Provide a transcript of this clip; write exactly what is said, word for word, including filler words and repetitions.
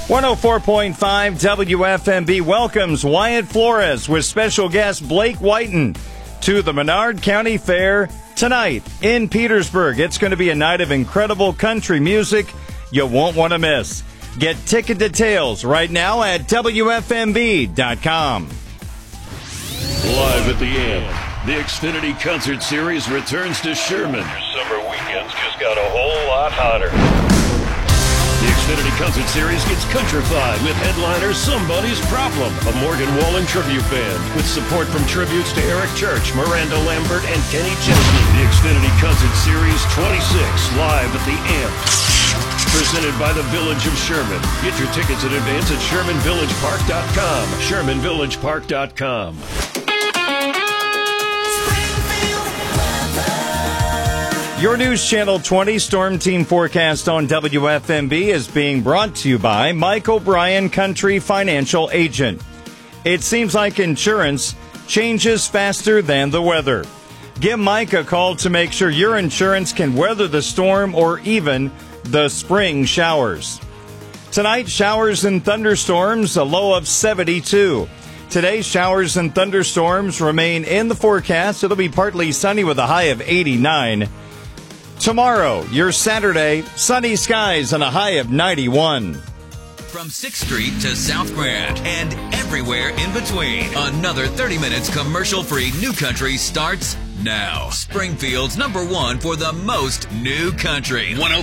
one oh four point five W F M B welcomes Wyatt Flores with special guest Blake Whiten to the Menard County Fair tonight in Petersburg. It's going to be a night of incredible country music you won't want to miss. Get ticket details right now at W F M B dot com. Live at the Amp, the Xfinity Concert Series returns to Sherman. Your summer weekends just got a whole lot hotter. The Xfinity Concert Series gets countrified with headliner Somebody's Problem, a Morgan Wallen tribute band with support from tributes to Eric Church, Miranda Lambert, and Kenny Chesney. The Xfinity Concert Series twenty-six, live at the Amp. Presented by the Village of Sherman. Get your tickets in advance at Sherman Village Park dot com. Sherman Village Park dot com. Your News Channel twenty Storm Team forecast on W F M B is being brought to you by Mike O'Brien Country Financial Agent. It seems like insurance changes faster than the weather. Give Mike a call to make sure your insurance can weather the storm or even the spring showers. Tonight, showers and thunderstorms, a low of seventy-two. Today, showers and thunderstorms remain in the forecast. It'll be partly sunny with a high of eighty-nine. Tomorrow, your Saturday, sunny skies and a high of ninety-one. From sixth Street to South Grand and everywhere in between, another thirty minutes commercial-free New Country starts now. Springfield's number one for the most new country. one oh